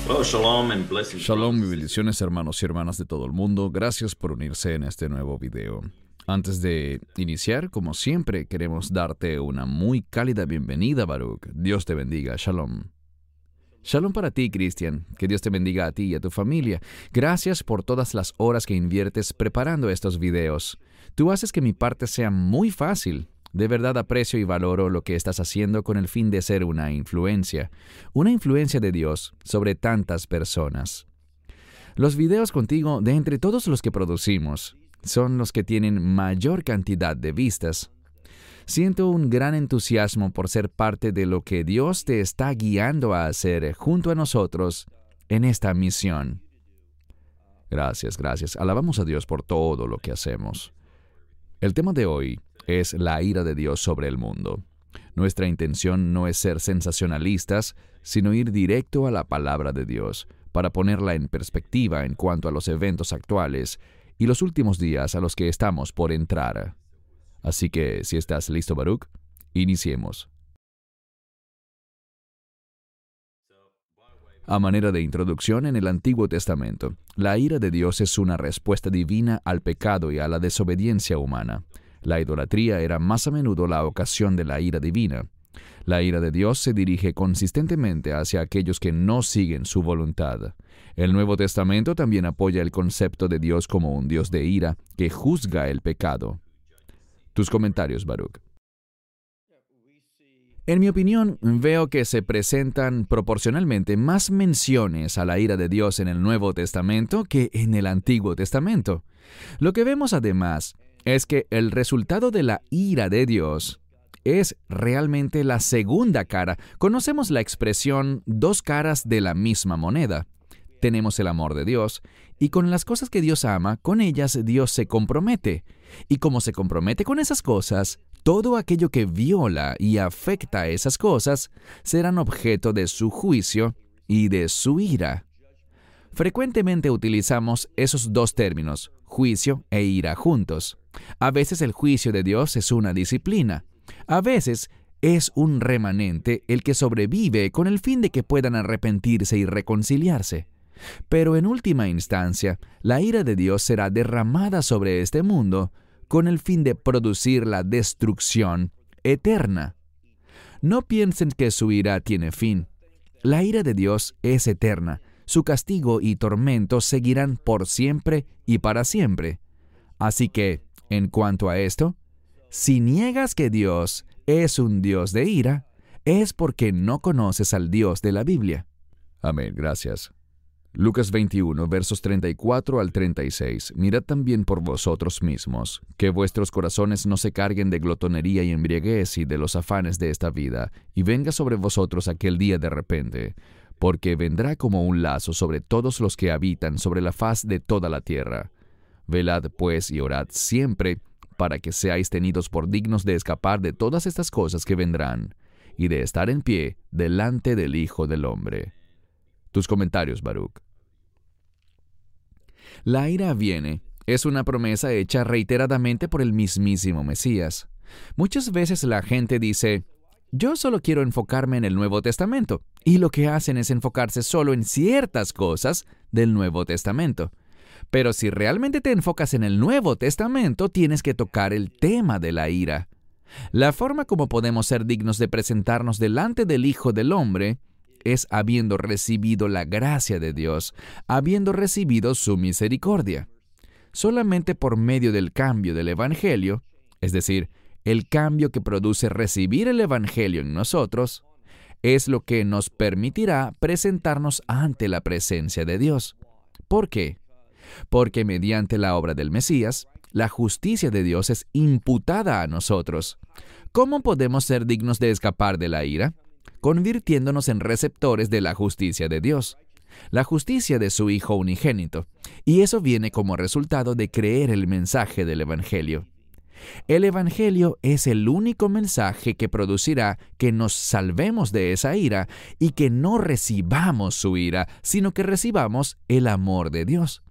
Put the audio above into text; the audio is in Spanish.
Oh, shalom and blessings. Shalom y brothers. bendiciones, hermanos y hermanas de todo el mundo. Gracias por unirse en este nuevo video. Antes de iniciar, como siempre, queremos darte una muy cálida bienvenida, Baruch. Dios te bendiga. Shalom. Shalom para ti, Cristian. Que Dios te bendiga a ti y a tu familia. Gracias por todas las horas que inviertes preparando estos videos. Tú haces que mi parte sea muy fácil. De verdad aprecio y valoro lo que estás haciendo con el fin de ser una influencia de Dios sobre tantas personas. Los videos contigo, de entre todos los que producimos, son los que tienen mayor cantidad de vistas. Siento un gran entusiasmo por ser parte de lo que Dios te está guiando a hacer junto a nosotros en esta misión. Gracias. Alabamos a Dios por todo lo que hacemos. El tema de hoy es la ira de Dios sobre el mundo. Nuestra intención no es ser sensacionalistas, sino ir directo a la palabra de Dios, para ponerla en perspectiva en cuanto a los eventos actuales y los últimos días a los que estamos por entrar. Así que, si estás listo, Baruch, iniciemos. A manera de introducción, en el Antiguo Testamento, la ira de Dios es una respuesta divina al pecado y a la desobediencia humana. La idolatría era más a menudo la ocasión de la ira divina. La ira de Dios se dirige consistentemente hacia aquellos que no siguen su voluntad. El Nuevo Testamento también apoya el concepto de Dios como un Dios de ira que juzga el pecado. Tus comentarios, Baruch. En mi opinión, veo que se presentan proporcionalmente más menciones a la ira de Dios en el Nuevo Testamento que en el Antiguo Testamento. Lo que vemos además es que el resultado de la ira de Dios es realmente la segunda cara. Conocemos la expresión dos caras de la misma moneda. Tenemos el amor de Dios, y con las cosas que Dios ama, con ellas Dios se compromete. Y como se compromete con esas cosas, todo aquello que viola y afecta a esas cosas serán objeto de su juicio y de su ira. Frecuentemente utilizamos esos dos términos, juicio e ira, juntos. A veces el juicio de Dios es una disciplina. A veces es un remanente el que sobrevive con el fin de que puedan arrepentirse y reconciliarse. Pero en última instancia, la ira de Dios será derramada sobre este mundo con el fin de producir la destrucción eterna. No piensen que su ira tiene fin. La ira de Dios es eterna. Su castigo y tormento seguirán por siempre y para siempre. Así que, en cuanto a esto, si niegas que Dios es un Dios de ira, es porque no conoces al Dios de la Biblia. Amén, gracias. Lucas 21, versos 34 al 36. Mirad también por vosotros mismos, que vuestros corazones no se carguen de glotonería y embriaguez y de los afanes de esta vida, y venga sobre vosotros aquel día de repente, porque vendrá como un lazo sobre todos los que habitan sobre la faz de toda la tierra. Velad, pues, y orad siempre, para que seáis tenidos por dignos de escapar de todas estas cosas que vendrán, y de estar en pie delante del Hijo del Hombre. Tus comentarios, Baruch. La ira viene es una promesa hecha reiteradamente por el mismísimo Mesías. Muchas veces la gente dice, yo solo quiero enfocarme en el Nuevo Testamento, y lo que hacen es enfocarse solo en ciertas cosas del Nuevo Testamento. Pero si realmente te enfocas en el Nuevo Testamento, tienes que tocar el tema de la ira. La forma como podemos ser dignos de presentarnos delante del Hijo del Hombre es habiendo recibido la gracia de Dios, habiendo recibido su misericordia. Solamente por medio del cambio del Evangelio, es decir, el cambio que produce recibir el Evangelio en nosotros, es lo que nos permitirá presentarnos ante la presencia de Dios. ¿Por qué? Porque mediante la obra del Mesías, la justicia de Dios es imputada a nosotros. ¿Cómo podemos ser dignos de escapar de la ira? Convirtiéndonos en receptores de la justicia de Dios, la justicia de su Hijo unigénito, y eso viene como resultado de creer el mensaje del Evangelio. El Evangelio es el único mensaje que producirá que nos salvemos de esa ira y que no recibamos su ira, sino que recibamos el amor de Dios.